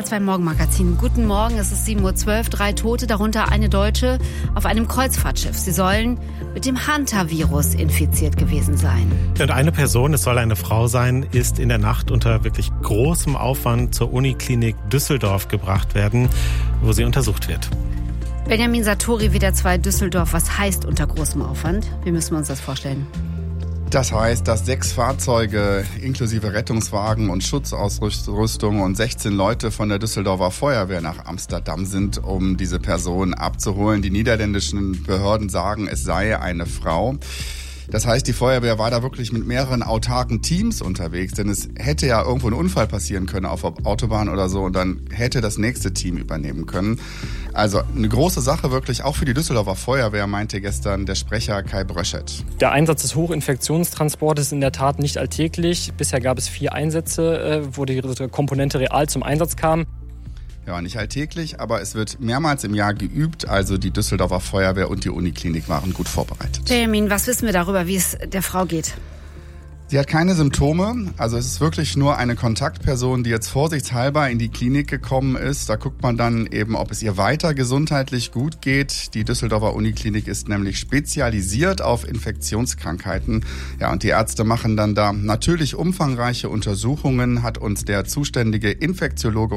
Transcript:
SWR2 Morgenmagazin. Guten Morgen, es ist 7.12 Uhr. 3 Tote, darunter eine Deutsche auf einem Kreuzfahrtschiff. Sie sollen mit dem Hantavirus infiziert gewesen sein. Und eine Person, es soll eine Frau sein, ist in der Nacht unter wirklich großem Aufwand zur Uniklinik Düsseldorf gebracht werden, wo sie untersucht wird. Benjamin Satori, WDR2 Düsseldorf. Was heißt unter großem Aufwand? Wie müssen wir uns das vorstellen? Das heißt, dass 6 Fahrzeuge inklusive Rettungswagen und Schutzausrüstung und 16 Leute von der Düsseldorfer Feuerwehr nach Amsterdam sind, um diese Person abzuholen. Die niederländischen Behörden sagen, es sei eine Frau. Das heißt, die Feuerwehr war da wirklich mit mehreren autarken Teams unterwegs, denn es hätte ja irgendwo ein Unfall passieren können auf der Autobahn oder so und dann hätte das nächste Team übernehmen können. Also eine große Sache wirklich, auch für die Düsseldorfer Feuerwehr, meinte gestern der Sprecher Kai Bröschet. Der Einsatz des Hochinfektionstransportes ist in der Tat nicht alltäglich. Bisher gab es 4 Einsätze, wo die Komponente real zum Einsatz kam. Ja, nicht alltäglich, aber es wird mehrmals im Jahr geübt. Also die Düsseldorfer Feuerwehr und die Uniklinik waren gut vorbereitet. Benjamin, was wissen wir darüber, wie es der Frau geht? Sie hat keine Symptome, also es ist wirklich nur eine Kontaktperson, die jetzt vorsichtshalber in die Klinik gekommen ist. Da guckt man dann eben, ob es ihr weiter gesundheitlich gut geht. Die Düsseldorfer Uniklinik ist nämlich spezialisiert auf Infektionskrankheiten. Ja, und die Ärzte machen dann da natürlich umfangreiche Untersuchungen, hat uns der zuständige Infektiologe